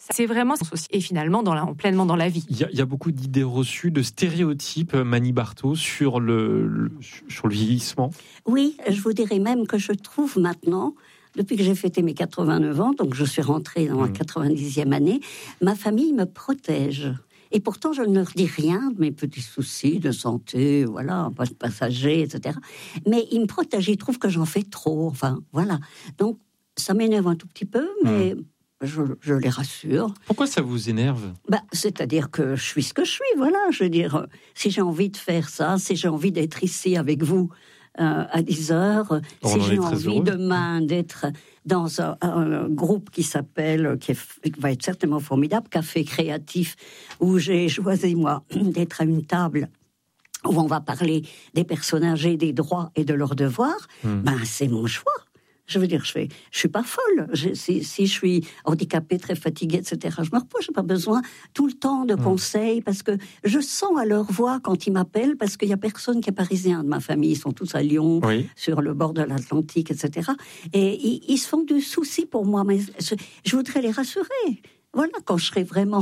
C'est vraiment et finalement pleinement dans la vie. Il y a beaucoup d'idées reçues, de stéréotypes, Mani Barthaud, sur le vieillissement. Oui, je vous dirais même que je trouve maintenant, depuis que j'ai fêté mes 89 ans, donc je suis rentrée dans ma 90e année, ma famille me protège. Et pourtant, je ne leur dis rien de mes petits soucis de santé, voilà, passager, etc. Mais ils me protègent, ils trouvent que j'en fais trop, enfin, voilà. Donc, ça m'énerve un tout petit peu, mais je les rassure. Pourquoi ça vous énerve ? C'est-à-dire que je suis ce que je suis, voilà. Je veux dire, si j'ai envie de faire ça, si j'ai envie d'être ici avec vous à 10 heures, si j'ai envie demain d'être dans un groupe qui va être certainement formidable, Café Créatif, où j'ai choisi, moi, d'être à une table où on va parler des personnes âgées, des droits et de leurs devoirs, c'est mon choix. Je veux dire, je suis pas folle. Si je suis handicapée, très fatiguée, etc., je me repose. J'ai pas besoin tout le temps de conseils parce que je sens à leur voix quand ils m'appellent, parce qu'il y a personne qui est parisien de ma famille. Ils sont tous à Lyon, sur le bord de l'Atlantique, etc. Et ils se font du souci pour moi. Mais je voudrais les rassurer. Voilà, quand j'aurai vraiment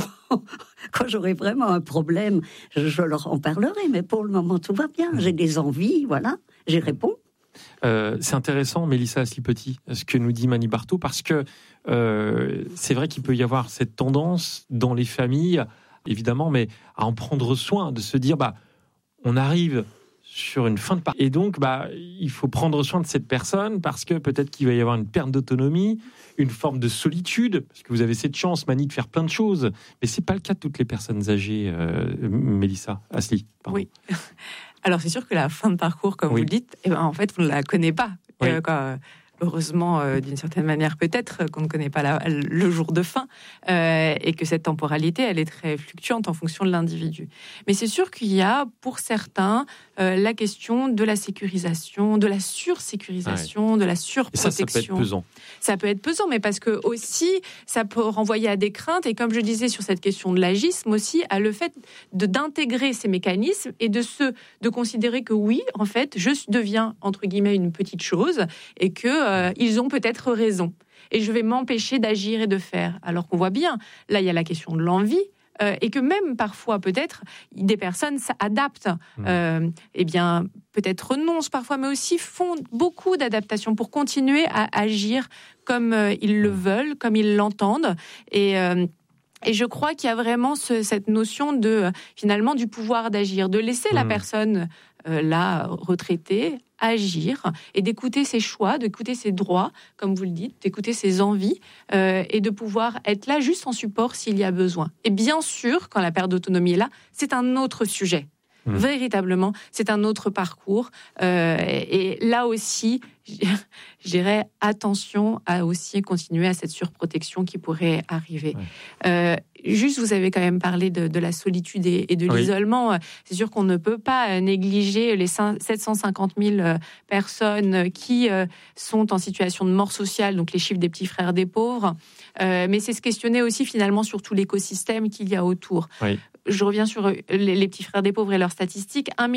un problème, je leur en parlerai. Mais pour le moment, tout va bien. J'ai des envies, voilà. J'y réponds. C'est intéressant, Mélissa Asli-Petit, ce que nous dit Mani Barthaud, parce que c'est vrai qu'il peut y avoir cette tendance dans les familles, évidemment, mais à en prendre soin, de se dire, on arrive sur une fin de partie, et donc il faut prendre soin de cette personne, parce que peut-être qu'il va y avoir une perte d'autonomie, une forme de solitude, parce que vous avez cette chance, Mani, de faire plein de choses, mais c'est pas le cas de toutes les personnes âgées, Mélissa Asli. Pardon. Oui. Alors, c'est sûr que la fin de parcours, comme vous le dites, en fait, on ne la connaît pas. Heureusement, d'une certaine manière, peut-être qu'on ne connaît pas le jour de fin, et que cette temporalité, elle est très fluctuante en fonction de l'individu. Mais c'est sûr qu'il y a, pour certains, la question de la sécurisation, de la sursécurisation, de la surprotection. Et ça peut être pesant. Ça peut être pesant, mais parce que aussi, ça peut renvoyer à des craintes. Et comme je disais sur cette question de l'agisme aussi, à le fait d'intégrer ces mécanismes et de considérer que oui, en fait, je deviens, entre guillemets, une petite chose et que ils ont peut-être raison. Et je vais m'empêcher d'agir et de faire. Alors qu'on voit bien, là, il y a la question de l'envie, et que même parfois, peut-être, des personnes s'adaptent. Peut-être renoncent parfois, mais aussi font beaucoup d'adaptations pour continuer à agir comme ils le veulent, comme ils l'entendent. Et je crois qu'il y a vraiment cette notion finalement, du pouvoir d'agir, de laisser la personne retraitée agir et d'écouter ses choix, d'écouter ses droits, comme vous le dites, d'écouter ses envies, et de pouvoir être là juste en support s'il y a besoin. Et bien sûr, quand la perte d'autonomie est là, c'est un autre sujet. Véritablement, c'est un autre parcours. Et là aussi, je dirais attention à aussi continuer à cette surprotection qui pourrait arriver. Juste, vous avez quand même parlé de la solitude et de l'isolement. C'est sûr qu'on ne peut pas négliger les 750 000 personnes qui sont en situation de mort sociale, donc les chiffres des petits frères des pauvres. Mais c'est se questionner aussi finalement sur tout l'écosystème qu'il y a autour. Je reviens sur les petits frères des pauvres et leurs statistiques.